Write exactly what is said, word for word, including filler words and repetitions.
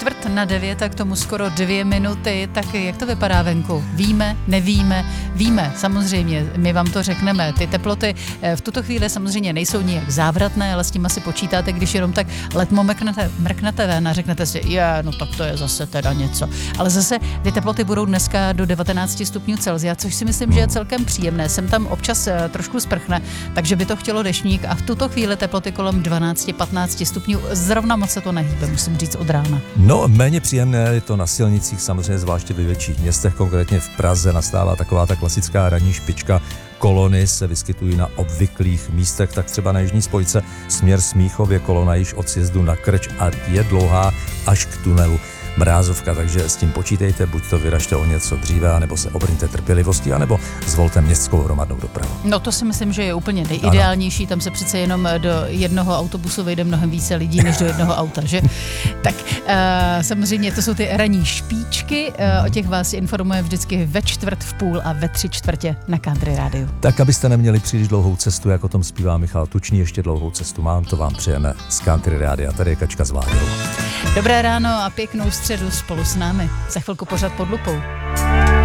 čtvrt na devět a k tomu skoro dvě minuty, tak jak to vypadá venku? Víme, nevíme, víme, samozřejmě, my vám to řekneme. Ty teploty v tuto chvíli samozřejmě nejsou nijak závratné, ale s tím asi počítáte, když jenom tak letmo mrknete, mrknete ven a řeknete si, je, no tak to je zase teda něco. Ale zase ty teploty budou dneska do devatenáct stupňů Celsia, což si myslím, že je celkem příjemné. Sem tam občas trošku sprchne, takže by to chtělo deštník a v tuto chvíli teploty kolem dvanáct patnáct stupňů. Zrovna moc se to nehýbe, musím říct, od rána. No, méně příjemné je to na silnicích, samozřejmě zvláště ve větších městech, konkrétně v Praze nastává taková ta klasická ranní špička. Kolony se vyskytují na obvyklých místech, tak třeba na jižní spojce směr Smíchově kolona již od sjezdu na Krč a je dlouhá až k tunelu Mrázovka, takže s tím počítejte, buď to vyražte o něco dříve, anebo se obrňte trpělivostí, anebo zvolte městskou hromadnou dopravu. No to si myslím, že je úplně nejideálnější, ano. Tam se přece jenom do jednoho autobusu vejde mnohem více lidí, než do jednoho auta, že? Tak uh, samozřejmě to jsou ty ranní špičky, uh, o těch vás informuje vždycky ve čtvrt v půl a ve tři čtvrtě na Country Rádiu. Tak, abyste neměli příliš dlouhou cestu, jak o tom zpívá Michal Tučný, ještě dlouhou cestu mám, to vám přejeme z Country Rádia. Tady je Kačka s Vláďou. Dobré ráno a pěknou středu spolu s námi. Za chvilku pořad pod lupou.